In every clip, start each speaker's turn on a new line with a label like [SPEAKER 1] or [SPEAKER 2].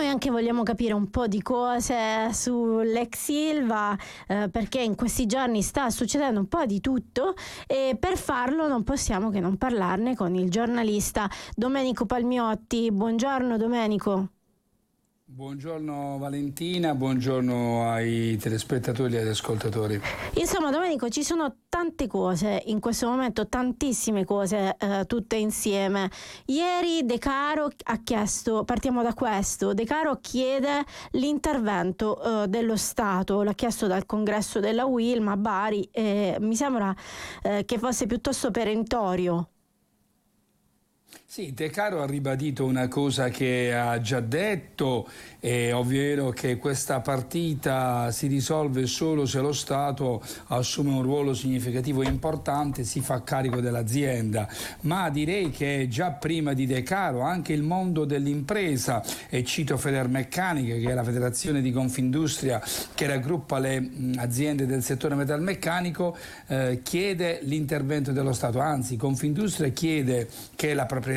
[SPEAKER 1] noi anche vogliamo capire un po' di cose sull'ex Ilva, perché in questi giorni sta succedendo un po' di tutto e per farlo non possiamo che non parlarne con il giornalista Domenico Palmiotti. Buongiorno Domenico.
[SPEAKER 2] Buongiorno Valentina, buongiorno ai telespettatori e agli ascoltatori.
[SPEAKER 1] Insomma Domenico, ci sono tante cose in questo momento, tantissime cose tutte insieme. Ieri De Caro ha chiesto, partiamo da questo, De Caro chiede l'intervento dello Stato, l'ha chiesto dal congresso della UILM a Bari e mi sembra che fosse piuttosto perentorio.
[SPEAKER 2] Sì, De Caro ha ribadito una cosa che ha già detto, ovvero che questa partita si risolve solo se lo Stato assume un ruolo significativo e importante, si fa carico dell'azienda. Ma direi che già prima di De Caro anche il mondo dell'impresa, e cito Federmeccaniche, che è la federazione di Confindustria che raggruppa le aziende del settore metalmeccanico, chiede l'intervento dello Stato. Anzi, Confindustria chiede che la proprietà,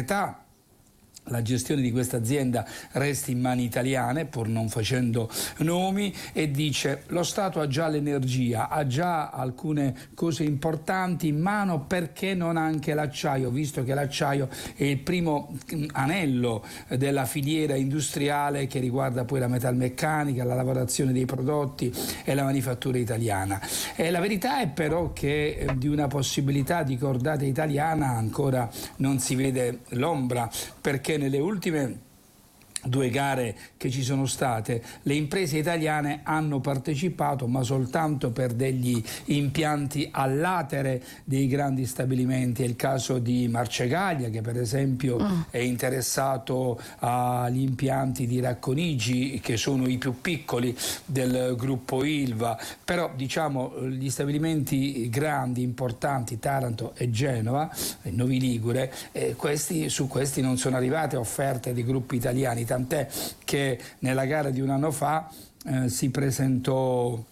[SPEAKER 2] la gestione di questa azienda resti in mani italiane, pur non facendo nomi, e dice: lo Stato ha già l'energia, ha già alcune cose importanti in mano, perché non anche l'acciaio, visto che l'acciaio è il primo anello della filiera industriale che riguarda poi la metalmeccanica, la lavorazione dei prodotti e la manifattura italiana. E la verità è però che di una possibilità di cordata italiana ancora non si vede l'ombra, perché nelle ultime due gare che ci sono state le imprese italiane hanno partecipato, ma soltanto per degli impianti a latere dei grandi stabilimenti. È il caso di Marcegaglia, che per esempio è interessato agli impianti di Racconigi, che sono i più piccoli del gruppo Ilva, però diciamo gli stabilimenti grandi, importanti, Taranto e Genova, Novi Ligure, su questi non sono arrivate offerte di gruppi italiani, tant'è che nella gara di un anno fa si presentò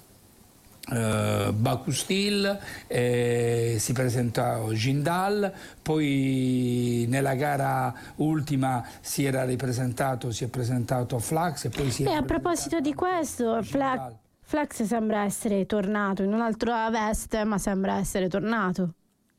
[SPEAKER 2] Bacustil, si presentò Jindal, poi nella gara ultima si è presentato Flax e poi
[SPEAKER 1] a proposito di questo, Flax sembra essere tornato in un'altra veste, ma sembra essere tornato.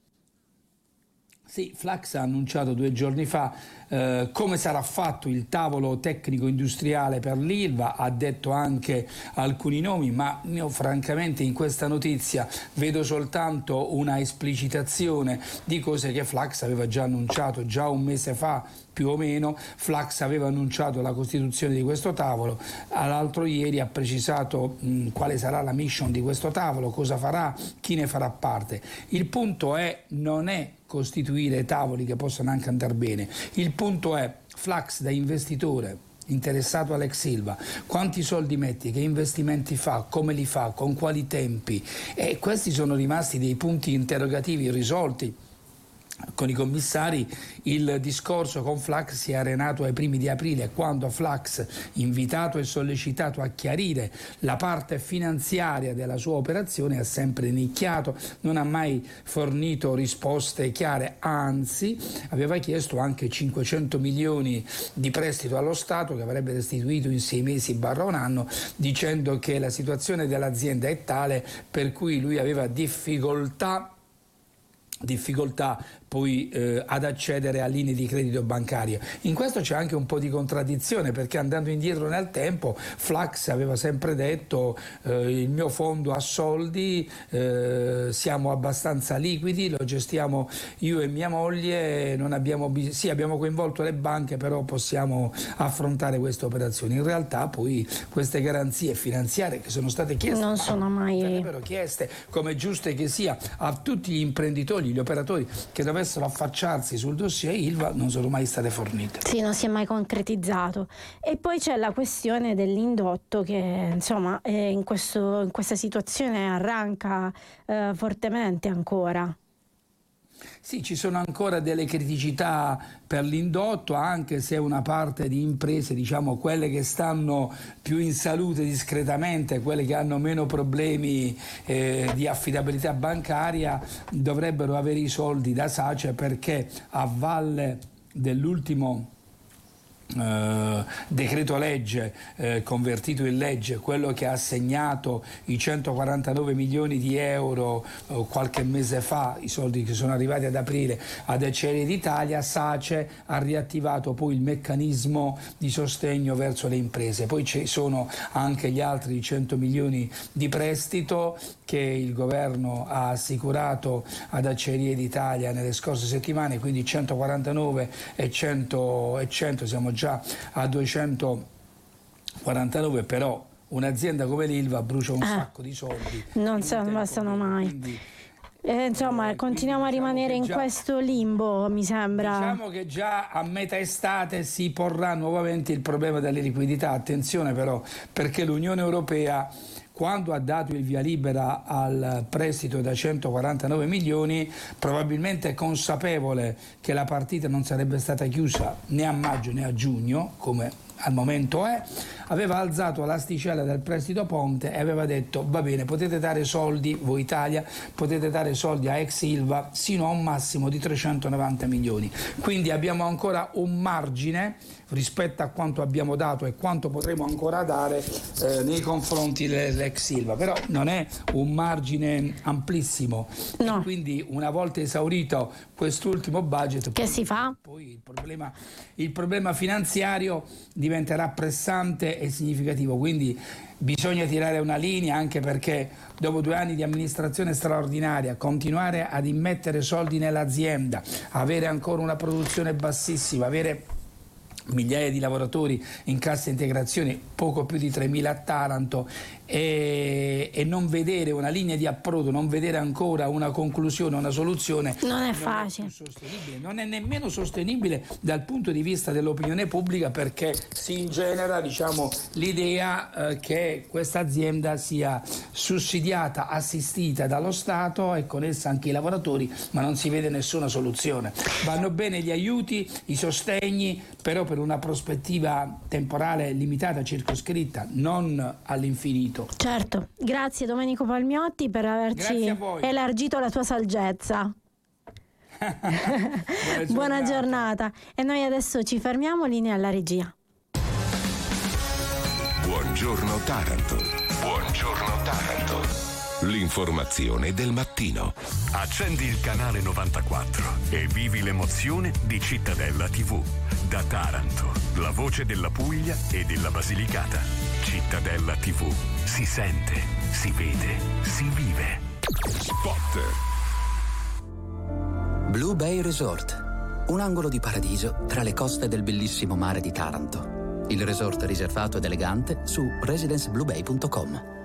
[SPEAKER 2] Sì, Flax ha annunciato 2 giorni fa come sarà fatto il tavolo tecnico industriale per l'Ilva, ha detto anche alcuni nomi, ma io francamente in questa notizia vedo soltanto una esplicitazione di cose che Flax aveva già annunciato già un mese fa, più o meno. Flax aveva annunciato la costituzione di questo tavolo, l'altro ieri ha precisato quale sarà la mission di questo tavolo, cosa farà, chi ne farà parte. Il punto non è costituire tavoli che possano anche andare bene, il punto è Flax da investitore interessato all'ex Ilva, quanti soldi metti, che investimenti fa, come li fa, con quali tempi, e questi sono rimasti dei punti interrogativi irrisolti. Con i commissari il discorso con Flax si è arenato ai primi di aprile, quando Flax, invitato e sollecitato a chiarire la parte finanziaria della sua operazione, ha sempre nicchiato, non ha mai fornito risposte chiare, anzi aveva chiesto anche 500 milioni di prestito allo Stato che avrebbe restituito in 6 mesi / un anno, dicendo che la situazione dell'azienda è tale per cui lui aveva difficoltà poi ad accedere a linee di credito bancario. In questo c'è anche un po' di contraddizione, perché andando indietro nel tempo Flax aveva sempre detto il mio fondo ha soldi, siamo abbastanza liquidi, lo gestiamo io e mia moglie, non abbiamo sì, abbiamo coinvolto le banche, però possiamo affrontare queste operazioni. In realtà poi queste garanzie finanziarie che sono state chieste
[SPEAKER 1] non sono mai
[SPEAKER 2] sarebbero chieste, come giuste che sia, a tutti gli imprenditori, gli operatori che dovessero affacciarsi sul dossier Ilva, non sono mai state fornite.
[SPEAKER 1] Sì, non si è mai concretizzato. E poi c'è la questione dell'indotto che insomma in questa situazione arranca fortemente ancora.
[SPEAKER 2] Sì, ci sono ancora delle criticità per l'indotto, anche se una parte di imprese, diciamo quelle che stanno più in salute discretamente, quelle che hanno meno problemi di affidabilità bancaria, dovrebbero avere i soldi da SACE, perché a valle dell'ultimo decreto legge convertito in legge, quello che ha assegnato i 149 milioni di euro qualche mese fa, i soldi che sono arrivati ad aprile ad Acciaierie d'Italia, SACE ha riattivato poi il meccanismo di sostegno verso le imprese. Poi ci sono anche gli altri 100 milioni di prestito che il governo ha assicurato ad Acciaierie d'Italia nelle scorse settimane, quindi 149 e 100 siamo già a 249, però un'azienda come l'Ilva brucia un sacco di soldi.
[SPEAKER 1] Non bastano mai. Quindi, insomma, continuiamo a rimanere in questo limbo, mi sembra.
[SPEAKER 2] Diciamo che già a metà estate si porrà nuovamente il problema delle liquidità. Attenzione però, perché l'Unione Europea, quando ha dato il via libera al prestito da 149 milioni, probabilmente consapevole che la partita non sarebbe stata chiusa né a maggio né a giugno, come al momento aveva alzato l'asticella del prestito ponte e aveva detto: va bene, potete dare soldi, voi Italia, potete dare soldi a ex Ilva sino a un massimo di 390 milioni. Quindi abbiamo ancora un margine rispetto a quanto abbiamo dato e quanto potremo ancora dare nei confronti dell'ex Ilva, però non è un margine amplissimo. No. E quindi una volta esaurito quest'ultimo budget,
[SPEAKER 1] che si fa?
[SPEAKER 2] Poi il problema finanziario diventerà pressante e significativo, quindi bisogna tirare una linea, anche perché dopo 2 anni di amministrazione straordinaria continuare ad immettere soldi nell'azienda, avere ancora una produzione bassissima, avere migliaia di lavoratori in cassa integrazione, poco più di 3.000 a Taranto, e non vedere una linea di approdo, non vedere ancora una conclusione, una soluzione,
[SPEAKER 1] non è facile.
[SPEAKER 2] Non è nemmeno sostenibile dal punto di vista dell'opinione pubblica, perché si ingenera, diciamo, l'idea che questa azienda sia sussidiata, assistita dallo Stato e con essa anche i lavoratori, ma non si vede nessuna soluzione. Vanno bene gli aiuti, i sostegni, però per una prospettiva temporale limitata, circoscritta, non all'infinito.
[SPEAKER 1] Certo, grazie Domenico Palmiotti per averci elargito la tua saggezza. Buona giornata. E noi adesso ci fermiamo, linea alla regia.
[SPEAKER 3] Buongiorno Taranto. Buongiorno Taranto. L'informazione del mattino.
[SPEAKER 4] Accendi il canale 94 e vivi l'emozione di Cittadella TV. Da Taranto, la voce della Puglia e della Basilicata. Cittadella TV. Si sente, si vede, si vive.
[SPEAKER 3] Spot.
[SPEAKER 5] Blue Bay Resort. Un angolo di paradiso tra le coste del bellissimo mare di Taranto. Il resort riservato ed elegante su residencebluebay.com.